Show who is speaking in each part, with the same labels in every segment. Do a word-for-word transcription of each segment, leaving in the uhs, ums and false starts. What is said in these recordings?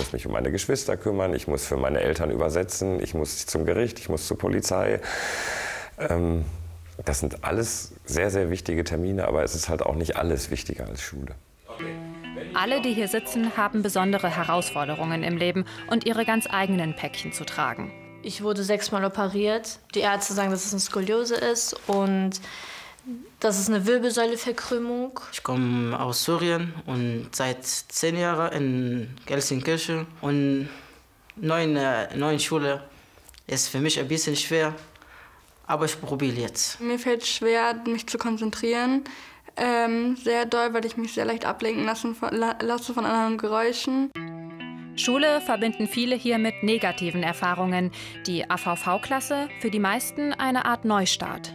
Speaker 1: muss mich um meine Geschwister kümmern, ich muss für meine Eltern übersetzen, ich muss zum Gericht, ich muss zur Polizei. Ähm, das sind alles sehr, sehr wichtige Termine, aber es ist halt auch nicht alles wichtiger als Schule.
Speaker 2: Alle, die hier sitzen, haben besondere Herausforderungen im Leben und ihre ganz eigenen Päckchen zu tragen.
Speaker 3: Ich wurde sechsmal operiert. Die Ärzte sagen, dass es eine Skoliose ist und das ist eine Wirbelsäuleverkrümmung.
Speaker 4: Ich komme aus Syrien und seit zehn Jahren in Gelsenkirchen. Und neue, neue Schule ist für mich ein bisschen schwer, aber ich probiere jetzt.
Speaker 5: Mir fällt es schwer, mich zu konzentrieren. Ähm, sehr doll, weil ich mich sehr leicht ablenken lassen, lasse von anderen Geräuschen.
Speaker 2: Schule verbinden viele hier mit negativen Erfahrungen. Die A V V-Klasse für die meisten eine Art Neustart.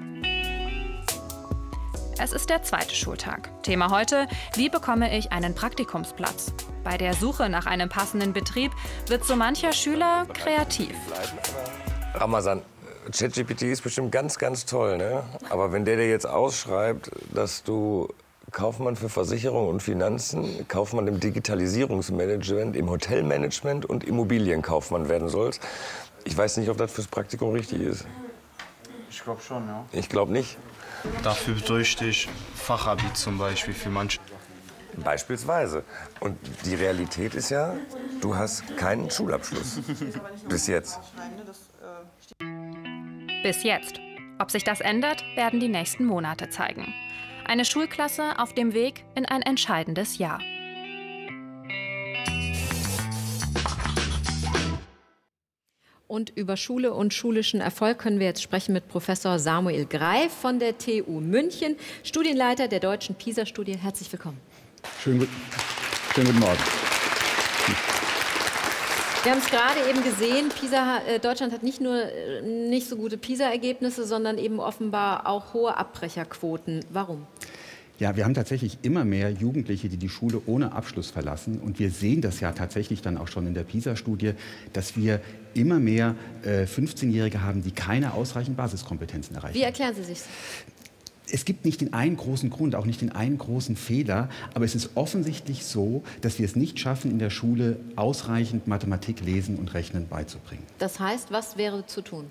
Speaker 2: Es ist der zweite Schultag. Thema heute: Wie bekomme ich einen Praktikumsplatz? Bei der Suche nach einem passenden Betrieb wird so mancher Schüler kreativ.
Speaker 1: Ramazan, ChatGPT ist bestimmt ganz, ganz toll, ne? Aber wenn der dir jetzt ausschreibt, dass du Kaufmann für Versicherung und Finanzen, Kaufmann im Digitalisierungsmanagement, im Hotelmanagement und Immobilienkaufmann werden sollst, ich weiß nicht, ob das fürs Praktikum richtig ist.
Speaker 6: Ich glaube schon, ja.
Speaker 1: Ich glaube nicht.
Speaker 6: Dafür bräuchte ich Fachabi zum Beispiel für manche.
Speaker 1: Beispielsweise. Und die Realität ist ja, du hast keinen Schulabschluss. Bis jetzt.
Speaker 2: Bis jetzt. Ob sich das ändert, werden die nächsten Monate zeigen. Eine Schulklasse auf dem Weg in ein entscheidendes Jahr.
Speaker 7: Und über Schule und schulischen Erfolg können wir jetzt sprechen mit Professor Samuel Greif von der T U München, Studienleiter der deutschen PISA-Studie. Herzlich willkommen.
Speaker 8: Schönen, schönen guten Morgen.
Speaker 7: Wir haben es gerade eben gesehen, PISA, äh, Deutschland hat nicht nur äh, nicht so gute PISA-Ergebnisse, sondern eben offenbar auch hohe Abbrecherquoten. Warum?
Speaker 8: Ja, wir haben tatsächlich immer mehr Jugendliche, die die Schule ohne Abschluss verlassen. Und wir sehen das ja tatsächlich dann auch schon in der PISA-Studie, dass wir immer mehr äh, fünfzehnjährige haben, die keine ausreichenden Basiskompetenzen erreichen.
Speaker 7: Wie erklären Sie sich das?
Speaker 8: Es gibt nicht den einen großen Grund, auch nicht den einen großen Fehler, aber es ist offensichtlich so, dass wir es nicht schaffen, in der Schule ausreichend Mathematik, Lesen und Rechnen beizubringen.
Speaker 7: Das heißt, was wäre zu tun?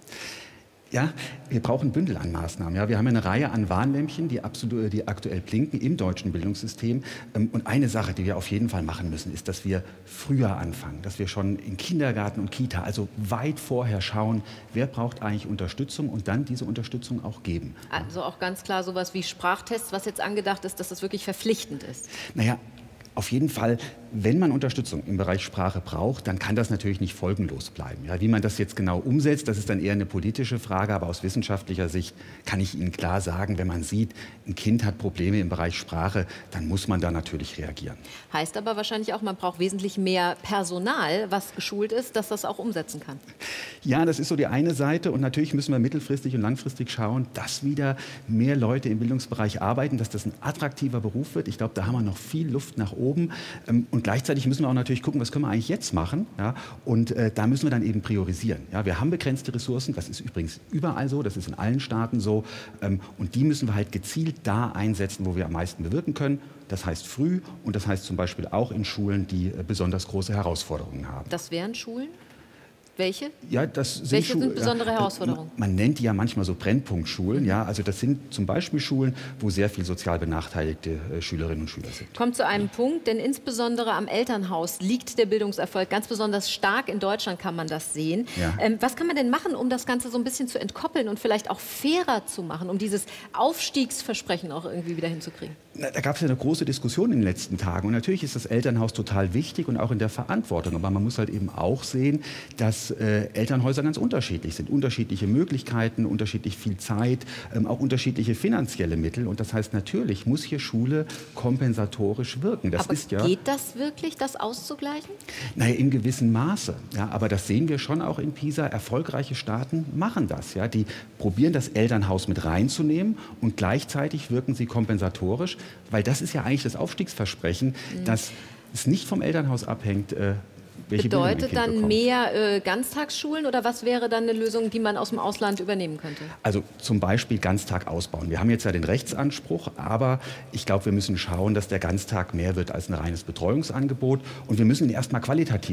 Speaker 8: Ja, wir brauchen Bündel an Maßnahmen. Ja, wir haben eine Reihe an Warnlämpchen, die, absolut, die aktuell blinken im deutschen Bildungssystem. Und eine Sache, die wir auf jeden Fall machen müssen, ist, dass wir früher anfangen, dass wir schon in Kindergarten und Kita, also weit vorher schauen, wer braucht eigentlich Unterstützung und dann diese Unterstützung auch geben.
Speaker 7: Also auch ganz klar sowas wie Sprachtests, was jetzt angedacht ist, dass das wirklich verpflichtend ist.
Speaker 8: Naja, auf jeden Fall, wenn man Unterstützung im Bereich Sprache braucht, dann kann das natürlich nicht folgenlos bleiben. Ja, wie man das jetzt genau umsetzt, das ist dann eher eine politische Frage, aber aus wissenschaftlicher Sicht kann ich Ihnen klar sagen, wenn man sieht, ein Kind hat Probleme im Bereich Sprache, dann muss man da natürlich reagieren.
Speaker 7: Heißt aber wahrscheinlich auch, man braucht wesentlich mehr Personal, was geschult ist, dass das auch umsetzen kann.
Speaker 8: Ja, das ist so die eine Seite und natürlich müssen wir mittelfristig und langfristig schauen, dass wieder mehr Leute im Bildungsbereich arbeiten, dass das ein attraktiver Beruf wird. Ich glaube, da haben wir noch viel Luft nach oben. Oben. Und gleichzeitig müssen wir auch natürlich gucken, was können wir eigentlich jetzt machen. Ja? Und äh, da müssen wir dann eben priorisieren. Ja? Wir haben begrenzte Ressourcen, das ist übrigens überall so, das ist in allen Staaten so. Ähm, und die müssen wir halt gezielt da einsetzen, wo wir am meisten bewirken können. Das heißt früh und das heißt zum Beispiel auch in Schulen, die äh, besonders große Herausforderungen haben.
Speaker 7: Das wären Schulen? Welche?
Speaker 8: Ja, das sind
Speaker 7: Welche
Speaker 8: Schu
Speaker 7: sind besondere
Speaker 8: ja,
Speaker 7: Herausforderungen?
Speaker 8: Man, man nennt die ja manchmal so Brennpunktschulen. Ja? Also das sind zum Beispiel Schulen, wo sehr viel sozial benachteiligte äh, Schülerinnen und Schüler sind.
Speaker 7: Kommt zu einem Punkt, denn insbesondere am Elternhaus liegt der Bildungserfolg ganz besonders stark. In Deutschland kann man das sehen.
Speaker 8: Ja.
Speaker 7: Ähm, was kann man denn machen, um das Ganze so ein bisschen zu entkoppeln und vielleicht auch fairer zu machen, um dieses Aufstiegsversprechen auch irgendwie wieder hinzukriegen?
Speaker 8: Na, da gab es ja eine große Diskussion in den letzten Tagen. Und natürlich ist das Elternhaus total wichtig und auch in der Verantwortung. Aber man muss halt eben auch sehen, dass äh, Elternhäuser ganz unterschiedlich sind. Unterschiedliche Möglichkeiten, unterschiedlich viel Zeit, ähm, auch unterschiedliche finanzielle Mittel. Und das heißt, natürlich muss hier Schule kompensatorisch wirken. Das
Speaker 7: aber
Speaker 8: ist ja,
Speaker 7: geht das wirklich, das auszugleichen?
Speaker 8: Naja, in gewissem Maße. Ja, aber das sehen wir schon auch in PISA. Erfolgreiche Staaten machen das. Ja. Die probieren, das Elternhaus mit reinzunehmen und gleichzeitig wirken sie kompensatorisch. Weil das ist ja eigentlich das Aufstiegsversprechen, mhm. dass es nicht vom Elternhaus abhängt, äh, welche Bildung ein
Speaker 7: Bedeutet
Speaker 8: Kind
Speaker 7: dann
Speaker 8: bekommt.
Speaker 7: mehr äh, Ganztagsschulen oder was wäre dann eine Lösung, die man aus dem Ausland übernehmen könnte?
Speaker 8: Also zum Beispiel Ganztag ausbauen. Wir haben jetzt ja den Rechtsanspruch, aber ich glaube, wir müssen schauen, dass der Ganztag mehr wird als ein reines Betreuungsangebot. Und wir müssen ihn erst mal qualitativ